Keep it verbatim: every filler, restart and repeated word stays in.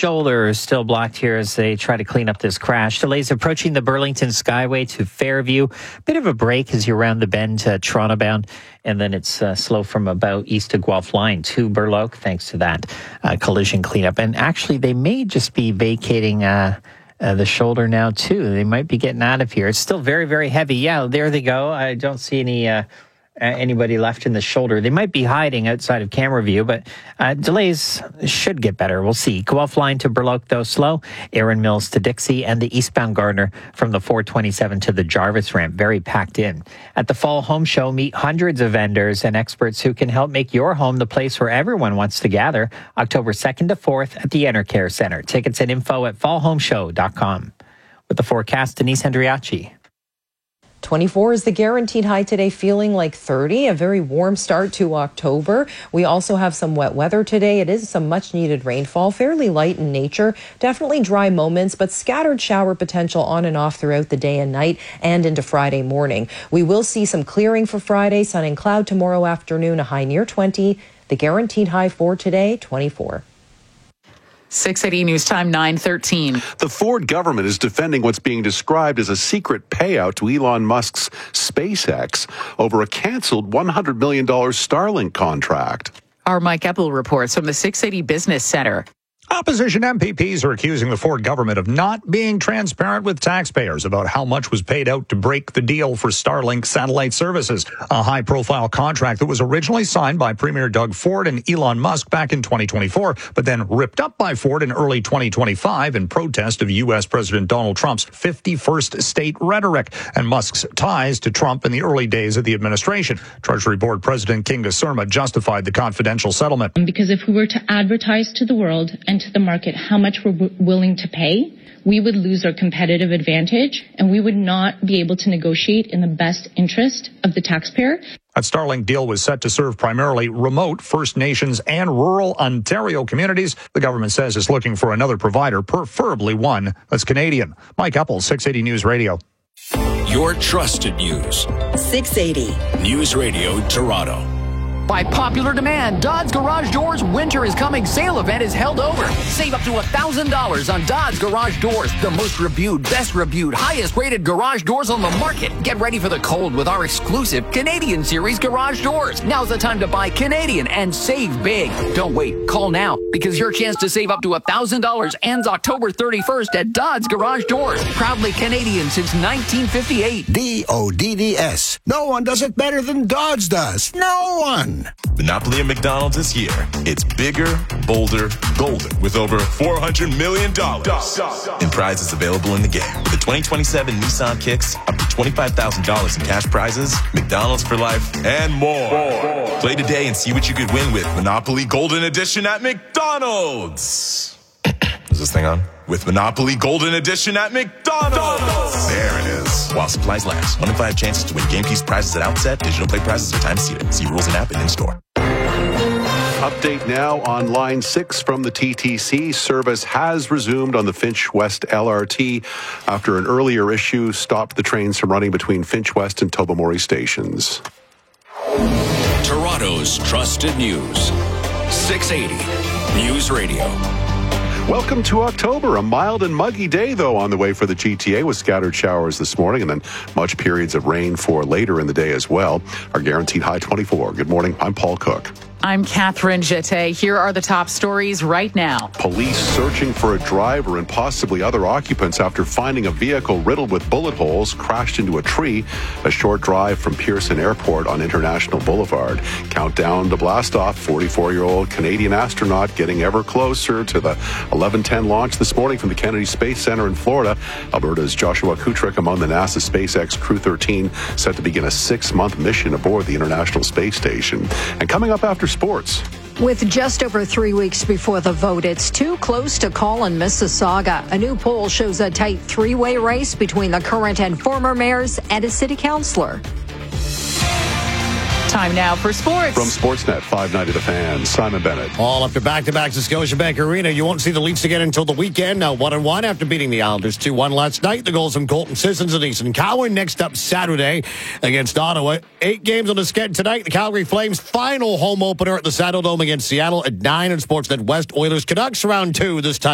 shoulder is still blocked here as they try to clean up this crash. Delays approaching the Burlington Skyway to Fairview. Bit of a break as you round the bend to Toronto bound. And then it's uh, slow from about east to Guelph line to Burloak, thanks to that uh, collision cleanup. And actually, they may just be vacating uh, uh, the shoulder now, too. They might be getting out of here. It's still very, very heavy. Yeah, there they go. I don't see any... Uh, Uh, anybody left in the shoulder. They might be hiding outside of camera view, but uh, delays should get better. We'll see. Guelph line to Burloak, though, slow. Aaron Mills to Dixie, and the eastbound Gardner from the four twenty-seven to the Jarvis ramp, very packed in. At the Fall Home Show, meet hundreds of vendors and experts who can help make your home the place where everyone wants to gather. October second to fourth at the Enercare Center. Tickets and info at fall home show dot com. With the forecast, Denise Andriachi. twenty-four is the guaranteed high today, feeling like thirty, a very warm start to October. We also have some wet weather today. It is some much needed rainfall, fairly light in nature, definitely dry moments, but scattered shower potential on and off throughout the day and night and into Friday morning. We will see some clearing for Friday, sun and cloud tomorrow afternoon, a high near twenty. The guaranteed high for today, twenty-four. six eighty News Time, nine thirteen. The Ford government is defending what's being described as a secret payout to Elon Musk's SpaceX over a canceled one hundred million dollars Starlink contract. Our Mike Eppel reports from the six eighty Business Center. Opposition M P Ps are accusing the Ford government of not being transparent with taxpayers about how much was paid out to break the deal for Starlink satellite services, a high-profile contract that was originally signed by Premier Doug Ford and Elon Musk back in twenty twenty-four, but then ripped up by Ford in early twenty twenty-five in protest of U S President Donald Trump's fifty-first state rhetoric and Musk's ties to Trump in the early days of the administration. Treasury Board President Kinga Surma justified the confidential settlement. Because if we were to advertise to the world and to the market how much we're w- willing to pay, we would lose our competitive advantage and we would not be able to negotiate in the best interest of the taxpayer. That Starlink deal was set to serve primarily remote First Nations and rural Ontario communities. The government says it's looking for another provider, preferably one that's Canadian. Mike Eppel, six eighty News Radio. Your trusted news. six eighty News Radio Toronto. By popular demand, Dodds Garage Doors Winter is Coming sale event is held over. Save up to one thousand dollars on Dodds Garage Doors, the most reviewed, best reviewed, highest rated garage doors on the market. Get ready for the cold with our exclusive Canadian Series garage doors. Now's the time to buy Canadian and save big. Don't wait. Call now because your chance to save up to one thousand dollars ends October thirty-first at Dodds Garage Doors. Proudly Canadian since nineteen fifty-eight. D O D D S. No one does it better than Dodds does. No one. Monopoly at McDonald's this year. It's bigger, bolder, golden with over four hundred million dollars in prizes available in the game. With the twenty twenty-seven Nissan Kicks, up to twenty-five thousand dollars in cash prizes, McDonald's for life, and more. more. Play today and see what you could win with Monopoly Golden Edition at McDonald's. Is this thing on? With Monopoly Golden Edition at McDonald's. There it is. While supplies last. One in five chances to win game piece prizes at outset. Digital play prizes are time seated. See rules and app and in-store. Update now on line six from the T T C. Service has resumed on the Finch West L R T after an earlier issue stopped the trains from running between Finch West and Tobermory stations. Toronto's trusted news. six eighty News Radio. Welcome to October. A mild and muggy day, though, on the way for the G T A with scattered showers this morning and then much periods of rain for later in the day as well. Our guaranteed high twenty-four. Good morning. I'm Paul Cook. I'm Catherine Jeté. Here are the top stories right now. Police searching for a driver and possibly other occupants after finding a vehicle riddled with bullet holes crashed into a tree a short drive from Pearson Airport on International Boulevard. Countdown to blast-off. forty-four-year-old Canadian astronaut getting ever closer to the eleven ten launch this morning from the Kennedy Space Center in Florida. Alberta's Joshua Kutrick among the NASA SpaceX Crew thirteen set to begin a six-month mission aboard the International Space Station. And coming up after sports. With just over three weeks before the vote, it's too close to call in Mississauga. A new poll shows a tight three-way race between the current and former mayors and a city councillor. Time now for sports. From Sportsnet, five ninety The Fan, Simon Bennett. All up to back-to-backs at Scotiabank Arena. You won't see the Leafs again until the weekend. Now one and one after beating the Islanders two one last night. The goals from Colton Sissons and Ethan Cowan. Next up Saturday against Ottawa. Eight games on the sked tonight. The Calgary Flames' final home opener at the Saddledome against Seattle at nine. And Sportsnet West Oilers Canucks round two this time.